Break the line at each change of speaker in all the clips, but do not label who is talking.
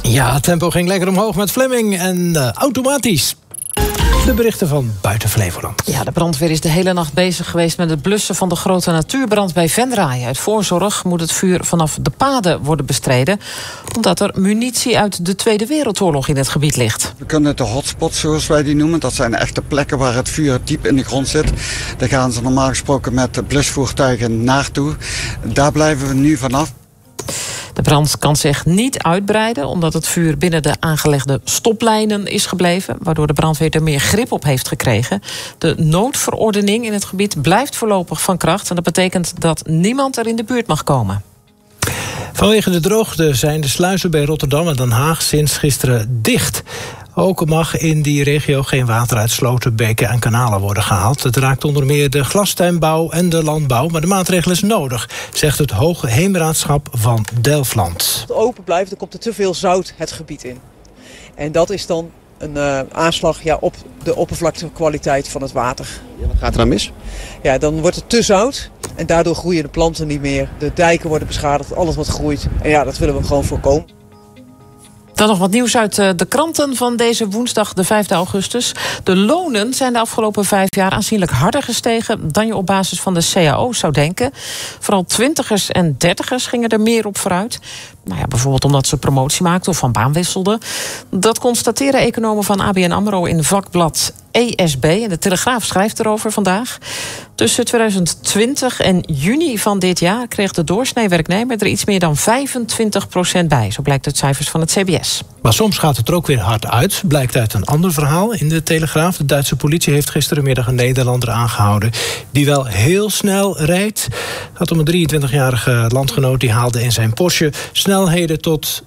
Ja, het tempo ging lekker omhoog met Fleming en automatisch. De berichten van buiten Flevoland.
Ja, de brandweer is de hele nacht bezig geweest met het blussen van de grote natuurbrand bij Venray. Uit voorzorg moet het vuur vanaf de paden worden bestreden, omdat er munitie uit de Tweede Wereldoorlog in het gebied ligt.
We kunnen de hotspots, zoals wij die noemen, dat zijn echte plekken waar het vuur diep in de grond zit. Daar gaan ze normaal gesproken met blusvoertuigen naartoe. Daar blijven we nu vanaf.
De brand kan zich niet uitbreiden, omdat het vuur binnen de aangelegde stoplijnen is gebleven, waardoor de brandweer er meer grip op heeft gekregen. De noodverordening in het gebied blijft voorlopig van kracht en dat betekent dat niemand er in de buurt mag komen.
Vanwege de droogte zijn de sluizen bij Rotterdam en Den Haag sinds gisteren dicht. Ook mag in die regio geen water uit sloten, beken en kanalen worden gehaald. Het raakt onder meer de glastuinbouw en de landbouw, maar de maatregel is nodig, zegt het Hoge Heemraadschap van Delfland.
Als het open blijft, dan komt er te veel zout het gebied in. En dat is dan een aanslag op de oppervlaktekwaliteit van het water.
Ja, wat gaat er dan mis?
Ja, dan wordt het te zout en daardoor groeien de planten niet meer. De dijken worden beschadigd, alles wat groeit. En ja, dat willen we gewoon voorkomen.
Dan nog wat nieuws uit de kranten van deze woensdag, de 5 augustus. De lonen zijn de afgelopen 5 jaar aanzienlijk harder gestegen dan je op basis van de CAO zou denken. Vooral 20ers en 30ers gingen er meer op vooruit. Nou ja, bijvoorbeeld omdat ze promotie maakten of van baan wisselden. Dat constateren economen van ABN AMRO in vakblad ESB. En de Telegraaf schrijft erover vandaag. Tussen 2020 en juni van dit jaar kreeg de doorsnee werknemer er iets meer dan 25% bij. Zo blijkt uit cijfers van het CBS.
Maar soms gaat het er ook weer hard uit. Blijkt uit een ander verhaal in de Telegraaf. De Duitse politie heeft gisterenmiddag een Nederlander aangehouden die wel heel snel rijdt. Het gaat om een 23-jarige landgenoot die haalde in zijn Porsche snelheden tot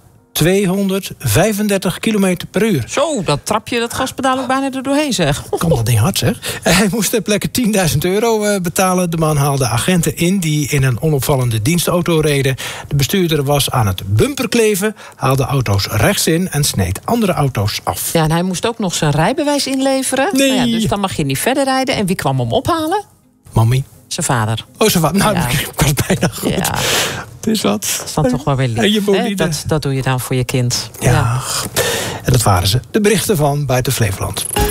235 km per uur.
Zo, dat trap je dat gaspedaal ook bijna er doorheen, zeg.
Kan dat niet hard, zeg. Hij moest ter plekke €10.000 betalen. De man haalde agenten in die in een onopvallende dienstauto reden. De bestuurder was aan het bumperkleven, haalde auto's rechts in en sneed andere auto's af.
Ja, en hij moest ook nog zijn rijbewijs inleveren.
Nee.
Nou ja, dus dan mag je niet verder rijden. En wie kwam hem ophalen?
Mami.
Zijn vader.
Oh, zijn vader. Nou,
Ja.
ik was bijna goed.
Ja.
Het is wat.
Dat is dan toch wel weer lief.
En je
hè?
bolide.
Dat doe je dan voor je kind.
Ja. En dat waren ze. De berichten van buiten Flevoland.